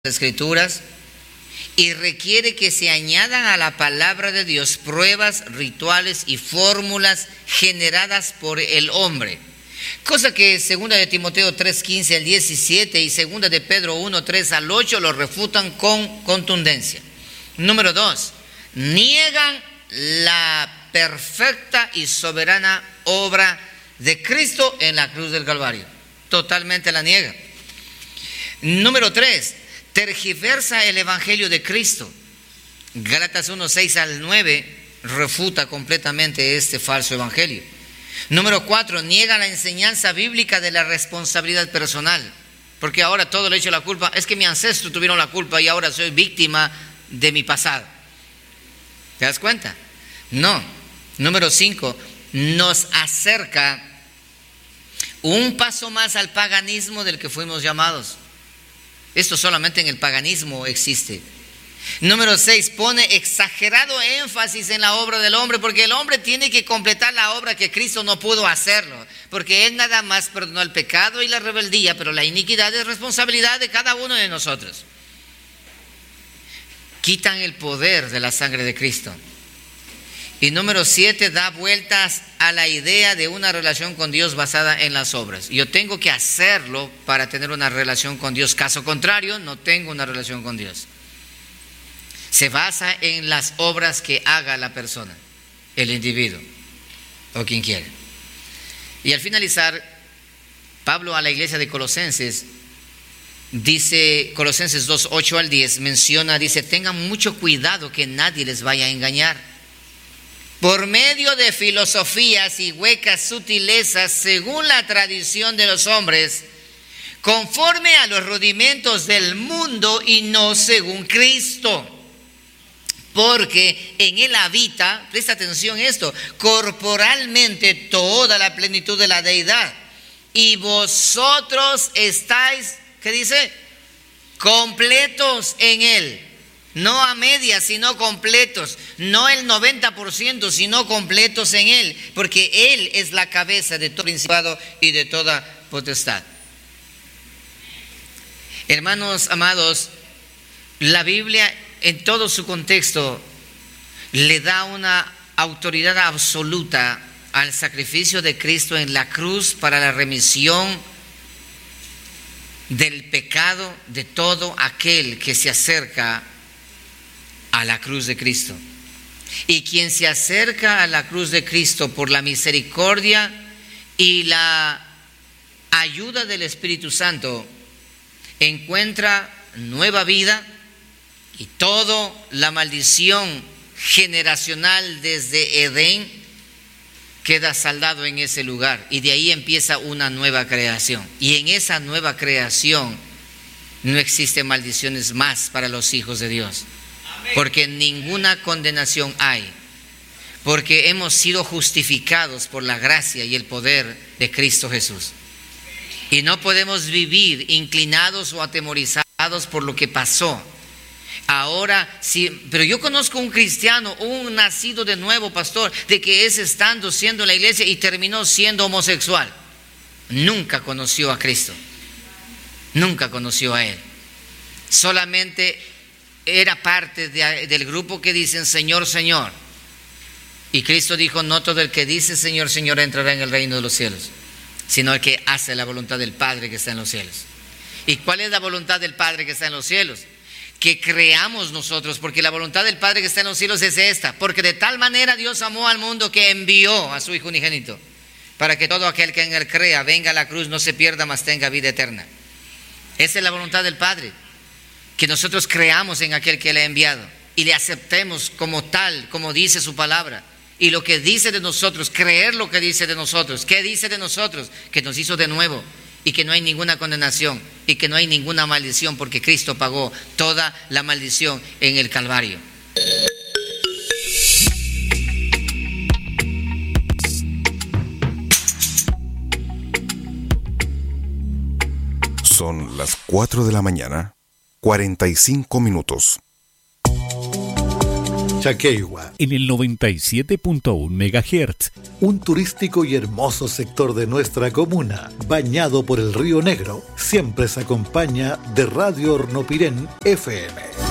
Escrituras y requiere que se añadan a la palabra de Dios pruebas, rituales y fórmulas generadas por el hombre. Cosa que 2 de Timoteo 3:15 al 17 y 2 de Pedro 1:3 al 8 lo refutan con contundencia. Número 2, niegan la perfecta y soberana obra de Cristo en la cruz del Calvario. Totalmente la niegan. Número 3, tergiversa el evangelio de Cristo. Gálatas 1:6 al 9 refuta completamente este falso evangelio. Número 4, niega la enseñanza bíblica de la responsabilidad personal, porque ahora todo le echo la culpa, es que mi ancestro tuvieron la culpa y ahora soy víctima de mi pasado. ¿Te das cuenta? No. Número 5, nos acerca un paso más al paganismo del que fuimos llamados. Esto solamente en el paganismo existe. Número 6, pone exagerado énfasis en la obra del hombre, porque el hombre tiene que completar la obra que Cristo no pudo hacerlo, porque Él nada más perdonó el pecado y la rebeldía, pero la iniquidad es responsabilidad de cada uno de nosotros. Quitan el poder de la sangre de Cristo. Y número 7, da vueltas a la idea de una relación con Dios basada en las obras. Yo tengo que hacerlo para tener una relación con Dios. Caso contrario, no tengo una relación con Dios. Se basa en las obras que haga la persona, el individuo o quien quiera. Y al finalizar, Pablo a la iglesia de Colosenses dice, Colosenses 2:8 al 10, dice, tengan mucho cuidado que nadie les vaya a engañar por medio de filosofías y huecas sutilezas según la tradición de los hombres, conforme a los rudimentos del mundo y no según Cristo. Porque en Él habita, presta atención a esto, corporalmente toda la plenitud de la deidad. Y vosotros estáis, ¿qué dice? Completos en Él. No a medias, sino completos. No el 90%, sino completos en Él. Porque Él es la cabeza de todo principado y de toda potestad. Hermanos amados, la Biblia en todo su contexto le da una autoridad absoluta al sacrificio de Cristo en la cruz para la remisión del pecado de todo aquel que se acerca a la cruz de Cristo. Y quien se acerca a la cruz de Cristo por la misericordia y la ayuda del Espíritu Santo encuentra nueva vida, y toda la maldición generacional desde Edén queda saldado en ese lugar, y de ahí empieza una nueva creación. Y en esa nueva creación no existen maldiciones más para los hijos de Dios. Porque ninguna condenación hay, porque hemos sido justificados por la gracia y el poder de Cristo Jesús. Y no podemos vivir inclinados o atemorizados por lo que pasó. Ahora sí, pero yo conozco un cristiano, un nacido de nuevo, pastor, de que es estando siendo en la iglesia y terminó siendo homosexual. Nunca conoció a Cristo, nunca conoció a Él. Solamente era parte del grupo que dicen Señor, Señor. Y Cristo dijo, no todo el que dice Señor, Señor entrará en el reino de los cielos, sino el que hace la voluntad del Padre que está en los cielos. ¿Y cuál es la voluntad del Padre que está en los cielos? Que creamos nosotros, porque la voluntad del Padre que está en los cielos es esta: porque de tal manera Dios amó al mundo que envió a su Hijo unigénito, para que todo aquel que en Él crea venga a la cruz, no se pierda, mas tenga vida eterna. Esa es la voluntad del Padre, que nosotros creamos en aquel que Él ha enviado y le aceptemos como tal, como dice su palabra. Y lo que dice de nosotros, creer lo que dice de nosotros. ¿Qué dice de nosotros? Que nos hizo de nuevo y que no hay ninguna condenación y que no hay ninguna maldición, porque Cristo pagó toda la maldición en el Calvario. Son las 4 de la mañana, 45 minutos. Chaqueigua, en el 97.1 MHz. un turístico y hermoso sector de nuestra comuna, bañado por el Río Negro, siempre se acompaña de Radio Hornopirén FM.